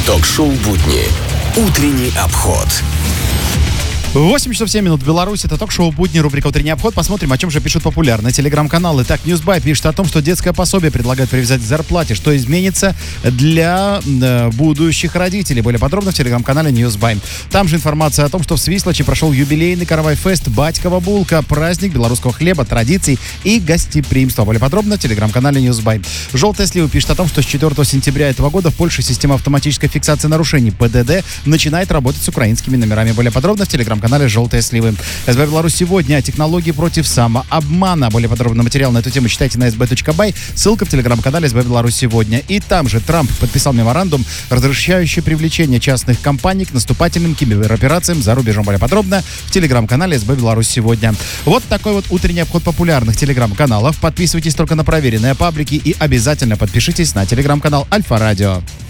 Ток-шоу «Будни». Утренний обход. 8 часов 7 минут в Беларуси. Это ток-шоу «Будни», рубрика «Утренний обход». Посмотрим, о чем же пишут популярные телеграм-каналы. Так, Newsby пишет о том, что детское пособие предлагают привязать к зарплате, что изменится для будущих родителей. Более подробно в телеграм-канале Newsby. Там же информация о том, что в Свислочи прошел юбилейный каравай-фест «Батькова булка», праздник белорусского хлеба, традиций и гостеприимства. Более подробно в телеграм-канале Newsby. «Желтая слива» пишет о том, что с 4 сентября этого года в Польше система автоматической фиксации нарушений ПДД начинает работать с украинскими номерами. Более подробно в телеграм-канале «Желтые сливы». СБ Беларусь сегодня о технологии против самообмана. Более подробный материал на эту тему читайте на sb.by. Ссылка в телеграм-канале СБ Беларусь сегодня. И там же Трамп подписал меморандум, разрешающий привлечение частных компаний к наступательным кибероперациям за рубежом. Более подробно в телеграм-канале СБ Беларусь сегодня. Вот такой вот утренний обход популярных телеграм-каналов. Подписывайтесь только на проверенные паблики и обязательно подпишитесь на телеграм-канал Альфа Радио.